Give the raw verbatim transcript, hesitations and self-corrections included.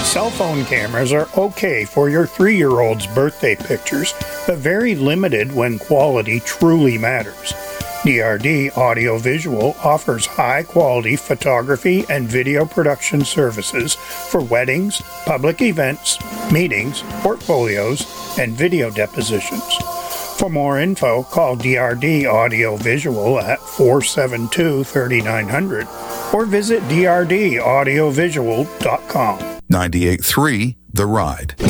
Cell phone cameras are okay for your three-year-old's birthday pictures, but very limited when quality truly matters. D R D Audio Visual offers high-quality photography and video production services for weddings, public events, meetings, portfolios, and video depositions. For more info, call D R D Audio Visual at four seven two, three nine zero zero or visit d r d audio visual dot com. ninety-eight point three The Ride.